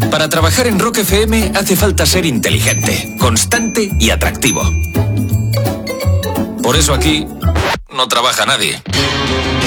Para trabajar en Rock FM hace falta ser inteligente, constante y atractivo. Por eso aquí no trabaja nadie.